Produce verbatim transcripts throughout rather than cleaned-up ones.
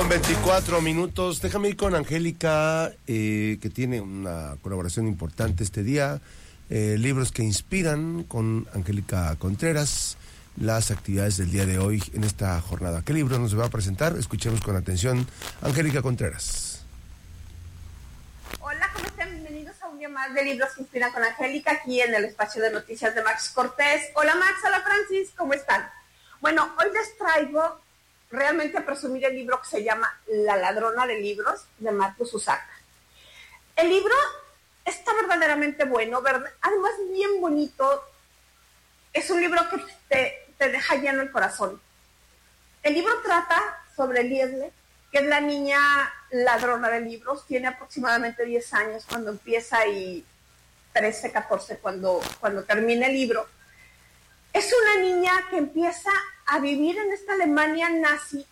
con veinticuatro minutos. Déjame ir con Angélica, eh, que tiene una colaboración importante este día. Eh, libros que inspiran con Angélica Contreras. Las actividades del día de hoy en esta jornada. ¿Qué libro nos va a presentar? Escuchemos con atención Angélica Contreras. Hola, ¿cómo están? Bienvenidos a un día más de Libros que Inspiran con Angélica, aquí en el espacio de noticias de Max Cortés. Hola Max, hola Francis, ¿cómo están? Bueno, hoy les traigo realmente a presumir el libro que se llama La ladrona de libros, de Marcus Zusak. El libro está verdaderamente bueno, ¿verdad? Además bien bonito. Es un libro que te, te deja lleno el corazón. El libro trata sobre Liesle, que es la niña ladrona de libros. Tiene aproximadamente diez años cuando empieza y trece, catorce cuando, cuando termina el libro. Es una niña que empieza a vivir en esta Alemania nazi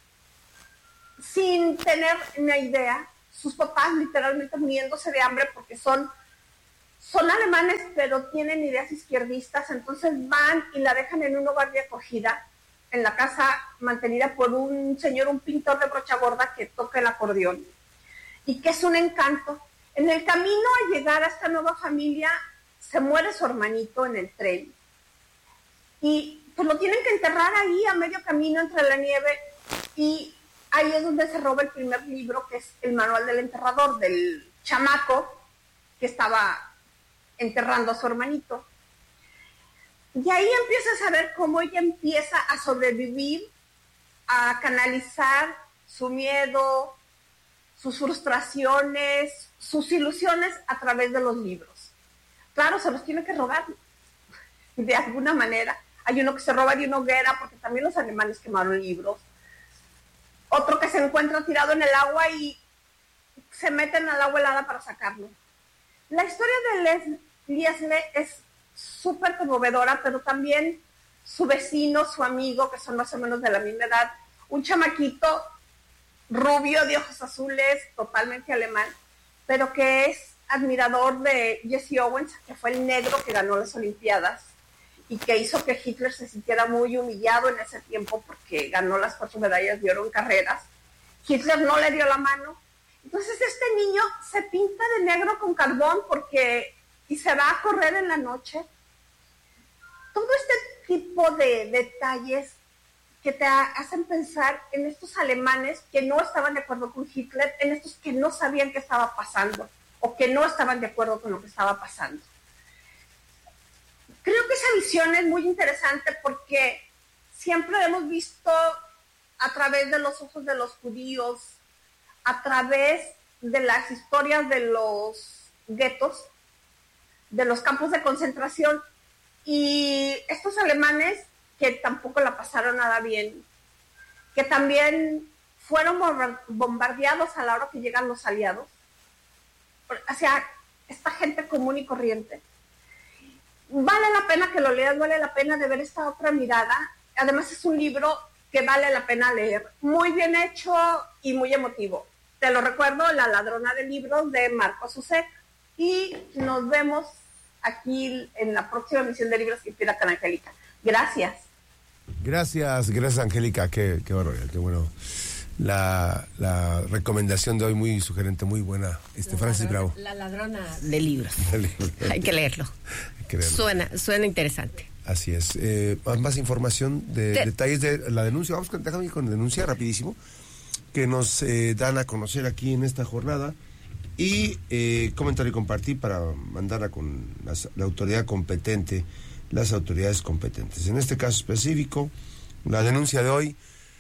sin tener una idea. Sus papás literalmente muriéndose de hambre porque son, son alemanes, pero tienen ideas izquierdistas. Entonces van y la dejan en un hogar de acogida, en la casa mantenida por un señor, un pintor de brocha gorda que toca el acordeón y que es un encanto. En el camino a llegar a esta nueva familia se muere su hermanito en el tren y pues lo tienen que enterrar ahí a medio camino entre la nieve, y ahí es donde se roba el primer libro, que es el manual del enterrador, del chamaco que estaba enterrando a su hermanito. Y ahí empiezas a ver cómo ella empieza a sobrevivir, a canalizar su miedo, sus frustraciones, sus ilusiones a través de los libros. Claro, se los tiene que robar de alguna manera. Hay uno que se roba de una hoguera, porque también los alemanes quemaron libros. Otro que se encuentra tirado en el agua y se meten al agua helada para sacarlo. La historia de Liesle es súper conmovedora, pero también su vecino, su amigo, que son más o menos de la misma edad, un chamaquito rubio de ojos azules, totalmente alemán, pero que es admirador de Jesse Owens, que fue el negro que ganó las Olimpiadas y que hizo que Hitler se sintiera muy humillado en ese tiempo porque ganó las cuatro medallas de oro en carreras. Hitler no le dio la mano. Entonces este niño se pinta de negro con carbón porque y se va a correr en la noche. Todo este tipo de detalles que te hacen pensar en estos alemanes que no estaban de acuerdo con Hitler, en estos que no sabían qué estaba pasando o que no estaban de acuerdo con lo que estaba pasando. Creo que esa visión es muy interesante porque siempre hemos visto a través de los ojos de los judíos, a través de las historias de los guetos, de los campos de concentración, y estos alemanes que tampoco la pasaron nada bien, que también fueron bombardeados a la hora que llegan los aliados. O sea, esta gente común y corriente. Vale la pena que lo leas, vale la pena de ver esta otra mirada. Además es un libro que vale la pena leer. Muy bien hecho y muy emotivo. Te lo recuerdo, La ladrona de libros, de Marcus Zusak. Y nos vemos aquí en la próxima emisión de Libros que Inspiran con Angélica. Gracias. Gracias, gracias Angélica. Qué, qué barbaridad, qué bueno. La, la recomendación de hoy muy sugerente, muy buena. Este, Francis Bravo. La ladrona de libros. Hay que leerlo. Hay que leerlo. Suena, suena interesante. Así es. Eh, más información, de, de detalles de la denuncia. Vamos con, déjame con la denuncia rapidísimo, que nos eh, dan a conocer aquí en esta jornada. Y eh, comentar y compartir para mandarla con las, la autoridad competente, las autoridades competentes. En este caso específico, la denuncia de hoy,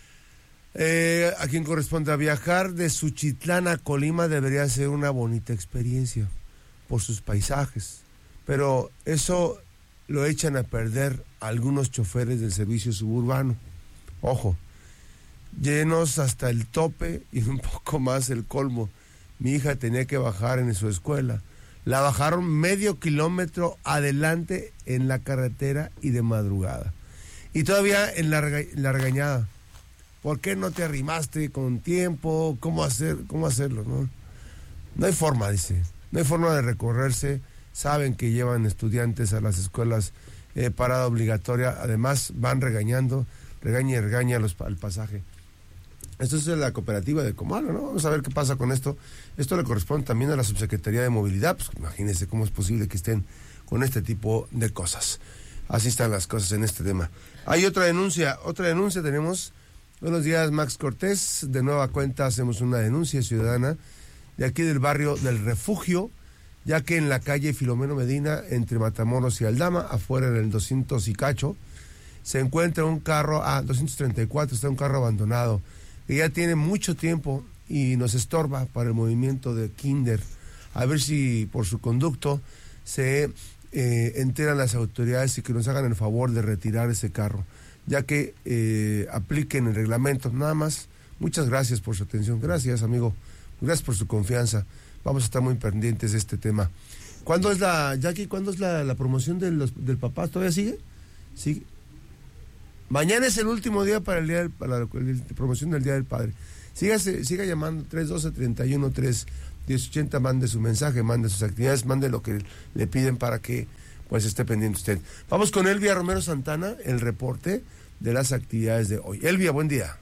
eh, a quien corresponde a viajar de Suchitlán a Colima debería ser una bonita experiencia por sus paisajes, pero eso lo echan a perder algunos choferes del servicio suburbano. Ojo, llenos hasta el tope y un poco más el colmo. Mi hija tenía que bajar en su escuela. La bajaron medio kilómetro adelante en la carretera y de madrugada. Y todavía en la, rega- la regañada. ¿Por qué no te arrimaste con tiempo? ¿Cómo hacer, cómo hacerlo? ¿No? No hay forma, dice. No hay forma de recorrerse. Saben que llevan estudiantes a las escuelas eh, parada obligatoria. Además, van regañando, regaña y regaña los, al pasaje. Esto es la cooperativa de Comala, ¿no? Vamos a ver qué pasa con esto. Esto le corresponde también a la Subsecretaría de Movilidad. Pues imagínense cómo es posible que estén con este tipo de cosas. Así están las cosas en este tema. Hay otra denuncia, otra denuncia tenemos. Buenos días, Max Cortés. De nueva cuenta hacemos una denuncia ciudadana de aquí del barrio del Refugio, ya que en la calle Filomeno Medina, entre Matamoros y Aldama, afuera en el doscientos y cacho, se encuentra un carro, ah, doscientos treinta y cuatro, está un carro abandonado, que ya tiene mucho tiempo y nos estorba para el movimiento de Kinder. A ver si por su conducto se eh, enteran las autoridades y que nos hagan el favor de retirar ese carro, ya que eh, apliquen el reglamento. Nada más, muchas gracias por su atención. Gracias, amigo. Gracias por su confianza. Vamos a estar muy pendientes de este tema. ¿Cuándo es la, Jackie, cuándo es la, la promoción de los, del papá? ¿Todavía sigue? ¿Sigue? Mañana es el último día para el día del, para la, la promoción del Día del Padre. Sígase, siga llamando tres uno dos, tres uno tres, uno cero ocho cero, mande su mensaje, mande sus actividades, mande lo que le piden para que pues esté pendiente usted. Vamos con Elvia Romero Santana, el reporte de las actividades de hoy. Elvia, buen día.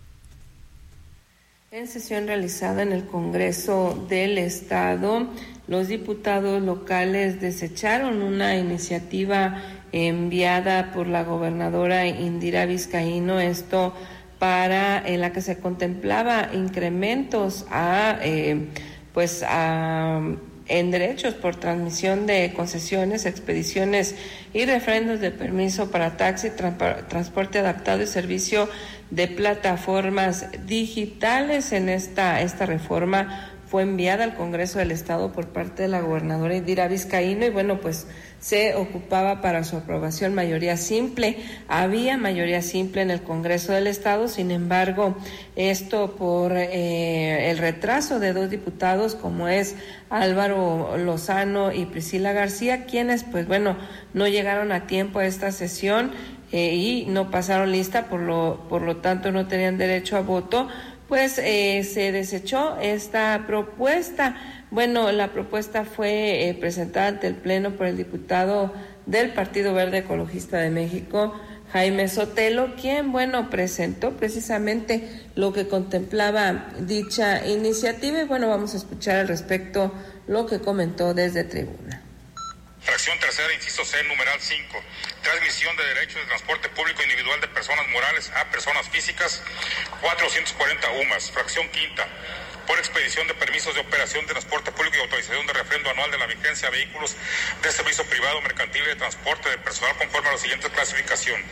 En sesión realizada en el Congreso del Estado, los diputados locales desecharon una iniciativa enviada por la gobernadora Indira Vizcaíno, esto para en la que se contemplaba incrementos a eh, pues a en derechos por transmisión de concesiones, expediciones y refrendos de permiso para taxi, tra- transporte adaptado y servicio de plataformas digitales. En esta, esta reforma fue enviada al Congreso del Estado por parte de la gobernadora Indira Vizcaíno y bueno, pues se ocupaba para su aprobación mayoría simple. Había mayoría simple en el Congreso del Estado, sin embargo, esto por eh, el retraso de dos diputados como es Álvaro Lozano y Priscila García, quienes pues bueno, no llegaron a tiempo a esta sesión eh, y no pasaron lista, por lo, por lo tanto no tenían derecho a voto, pues eh, se desechó esta propuesta. Bueno, la propuesta fue eh, presentada ante el Pleno por el diputado del Partido Verde Ecologista de México, Jaime Sotelo, quien, bueno, presentó precisamente lo que contemplaba dicha iniciativa. Y bueno, vamos a escuchar al respecto lo que comentó desde tribuna. Fracción tercera, inciso C, numeral cinco. Transmisión de derechos de transporte público individual de personas morales a personas físicas, cuatrocientos cuarenta U M A S. Fracción quinta. Por expedición de permisos de operación de transporte público y autorización de refrendo anual de la vigencia a vehículos de servicio privado, mercantil y de transporte de personal conforme a la siguiente clasificación.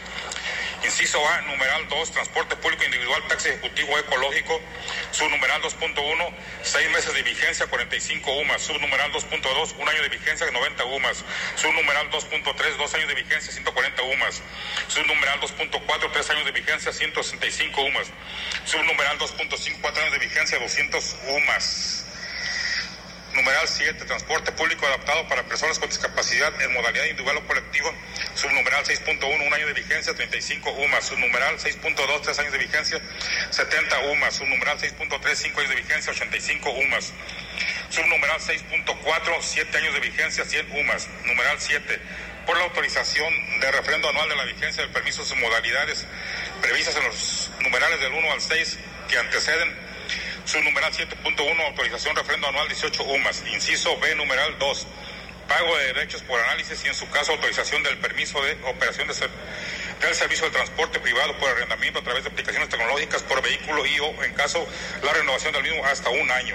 Inciso A, numeral dos, transporte público individual, taxi ejecutivo ecológico, subnumeral dos punto uno, seis meses de vigencia, cuarenta y cinco U M A S, subnumeral dos punto dos, un año de vigencia, noventa U M A S, subnumeral dos punto tres, dos años de vigencia, ciento cuarenta U M A S, subnumeral dos punto cuatro, tres años de vigencia, ciento sesenta y cinco U M A S, subnumeral dos punto cinco, cuatro años de vigencia, doscientos U M A S. Numeral siete, transporte público adaptado para personas con discapacidad en modalidad individual o colectiva, subnumeral seis punto uno, un año de vigencia, treinta y cinco U M A S, subnumeral seis punto dos, tres años de vigencia, setenta U M A S, subnumeral seis punto tres, cinco años de vigencia, ochenta y cinco U M A S, subnumeral seis punto cuatro, siete años de vigencia, cien U M A S, numeral siete, por la autorización de refrendo anual de la vigencia del permiso en modalidades previstas en los numerales del uno al seis que anteceden, subnumeral siete punto uno, autorización refrendo anual dieciocho U M A S, inciso B, numeral dos, pago de derechos por análisis y en su caso autorización del permiso de operación de ser, del servicio de transporte privado por arrendamiento a través de aplicaciones tecnológicas por vehículo y o en caso la renovación del mismo hasta un año.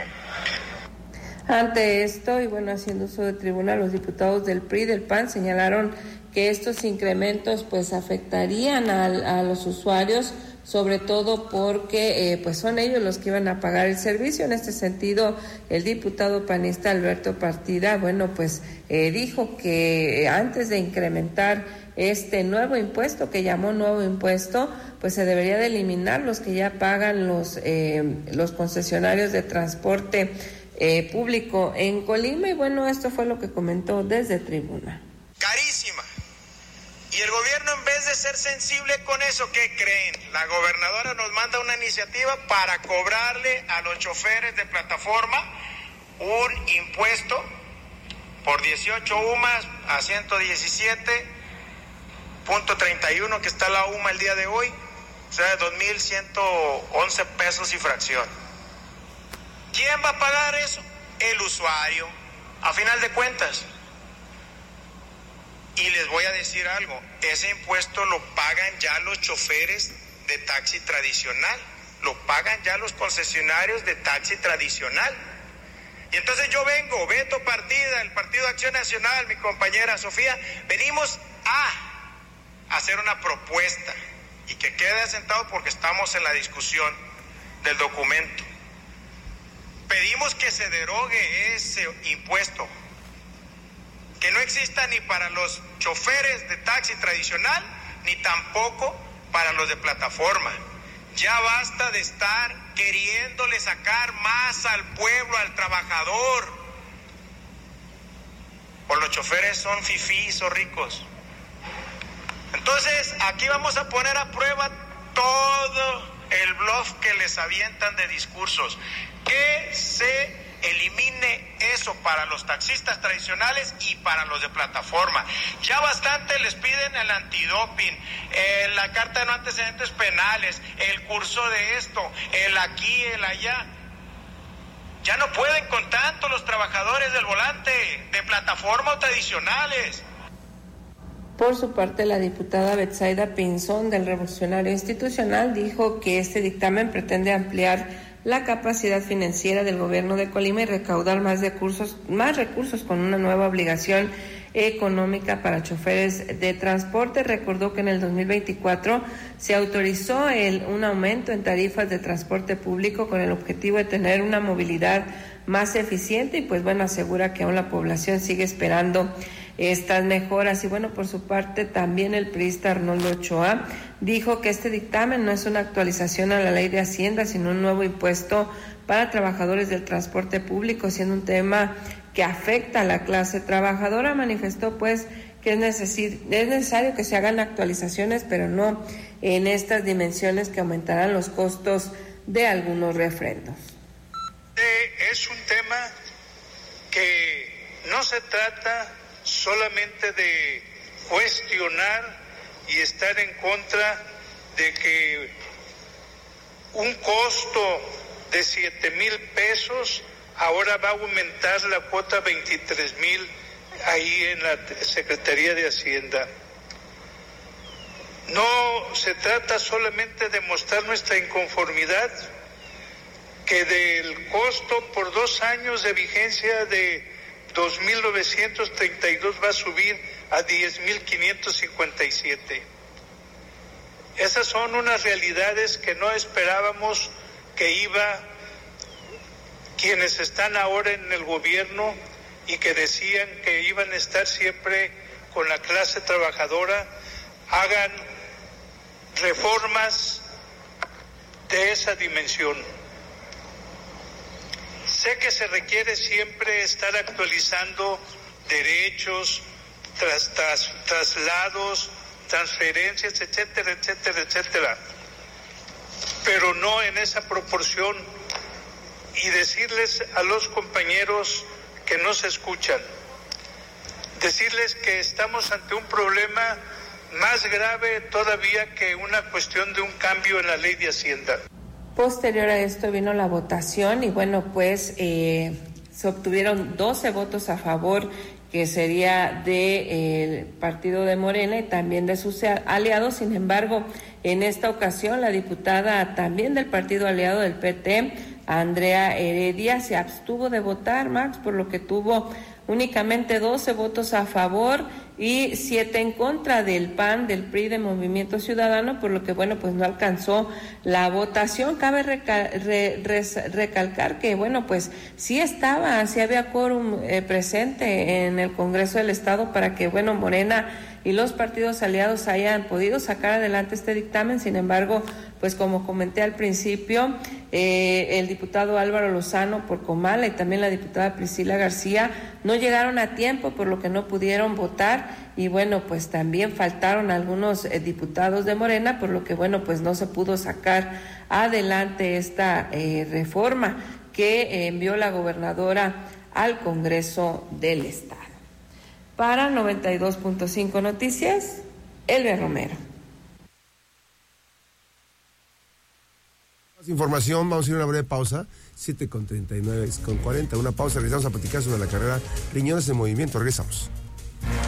Ante esto, y bueno, haciendo uso de tribuna, los diputados del P R I y del P A N señalaron que estos incrementos pues afectarían a, a los usuarios, sobre todo porque eh, pues son ellos los que iban a pagar el servicio. En este sentido, el diputado panista Alberto Partida, bueno, pues eh, dijo que antes de incrementar este nuevo impuesto, que llamó nuevo impuesto, pues se debería de eliminar los que ya pagan los, eh, los concesionarios de transporte eh, público en Colima. Y bueno, esto fue lo que comentó desde tribuna. Carísima. Y el gobierno, en vez de ser sensible con eso, ¿qué creen? La gobernadora nos manda una iniciativa para cobrarle a los choferes de plataforma un impuesto por dieciocho U M A S a ciento diecisiete punto treinta y uno que está la U M A el día de hoy, sea, dos mil ciento once pesos y fracción. ¿Quién va a pagar eso? El usuario, a final de cuentas. Y les voy a decir algo, ese impuesto lo pagan ya los choferes de taxi tradicional, lo pagan ya los concesionarios de taxi tradicional. Y entonces yo vengo, Beto Partida, el Partido de Acción Nacional, mi compañera Sofía, venimos a hacer una propuesta y que quede asentado porque estamos en la discusión del documento. Pedimos que se derogue ese impuesto, que no exista ni para los choferes de taxi tradicional, ni tampoco para los de plataforma. Ya basta de estar queriéndole sacar más al pueblo, al trabajador. O los choferes son fifís o ricos. Entonces, aquí vamos a poner a prueba todo el bluff que les avientan de discursos. Que se elimine eso para los taxistas tradicionales y para los de plataforma. Ya bastante les piden el antidoping, eh, la carta de no antecedentes penales, el curso de esto, el aquí, el allá. Ya no pueden con tanto los trabajadores del volante, de plataforma o tradicionales. Por su parte, la diputada Betsaida Pinzón del Revolucionario Institucional dijo que este dictamen pretende ampliar la capacidad financiera del gobierno de Colima y recaudar más recursos, más recursos con una nueva obligación económica para choferes de transporte. Recordó que en el dos mil veinticuatro se autorizó el, un aumento en tarifas de transporte público con el objetivo de tener una movilidad más eficiente y pues bueno, asegura que aún la población sigue esperando estas mejoras. Y bueno, por su parte también el priista Arnoldo Ochoa dijo que este dictamen no es una actualización a la ley de Hacienda, sino un nuevo impuesto para trabajadores del transporte público, siendo un tema que afecta a la clase trabajadora. Manifestó pues que es, necesi- es necesario que se hagan actualizaciones, pero no en estas dimensiones que aumentarán los costos de algunos refrendos. Es un tema que no se trata solamente de cuestionar y estar en contra de que un costo de siete mil pesos ahora va a aumentar la cuota veintitrés mil ahí en la Secretaría de Hacienda. No se trata solamente de mostrar nuestra inconformidad, que del costo por dos años de vigencia de dos mil novecientos treinta y dos va a subir a diez mil quinientos cincuenta y siete. Esas son unas realidades que no esperábamos que iba quienes están ahora en el gobierno y que decían que iban a estar siempre con la clase trabajadora, hagan reformas de esa dimensión. Sé que se requiere siempre estar actualizando derechos, tras, tras, traslados, transferencias, etcétera, etcétera, etcétera, pero no en esa proporción. Y decirles a los compañeros que nos escuchan, decirles que estamos ante un problema más grave todavía que una cuestión de un cambio en la ley de Hacienda. Posterior a esto vino la votación y bueno, pues eh, se obtuvieron doce votos a favor, que sería del eh, partido de Morena y también de sus aliados. Sin embargo, en esta ocasión la diputada también del partido aliado del P T, Andrea Heredia, se abstuvo de votar, Max, por lo que tuvo únicamente doce votos a favor y siete en contra del P A N, del P R I, de Movimiento Ciudadano, por lo que, bueno, pues no alcanzó la votación. Cabe recal- re- res- recalcar que, bueno, pues sí estaba, sí había quórum eh, presente en el Congreso del Estado para que, bueno, Morena y los partidos aliados hayan podido sacar adelante este dictamen. Sin embargo, pues como comenté al principio, eh, el diputado Álvaro Lozano por Comala y también la diputada Priscila García no llegaron a tiempo, por lo que no pudieron votar, y bueno, pues también faltaron algunos eh, diputados de Morena, por lo que bueno, pues no se pudo sacar adelante esta eh, reforma que eh, envió la gobernadora al Congreso del Estado. Para noventa y dos punto cinco Noticias, Elvia Romero. Información, vamos a ir a una breve pausa, siete con treinta y nueve, con cuarenta, una pausa, regresamos a platicar sobre la carrera Riñones en Movimiento, regresamos.